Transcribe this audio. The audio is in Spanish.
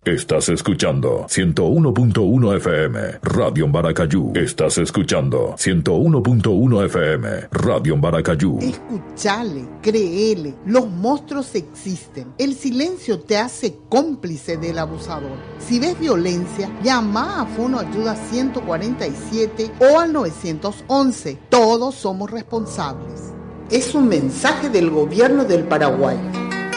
Estás escuchando 101.1 FM, Radio Maracayú. Estás escuchando 101.1 FM, Radio Maracayú. Escuchale, créele, los monstruos existen. El silencio te hace cómplice del abusador. Si ves violencia, llama a Fono Ayuda 147 o al 911. Todos somos responsables. Es un mensaje del Gobierno del Paraguay.